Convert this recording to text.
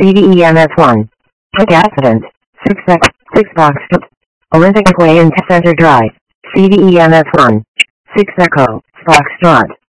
CVEMS1. Quick accident. 6 box. Olympic Way in Center Drive. CVEMS1. 6 Echo. Foxtrot.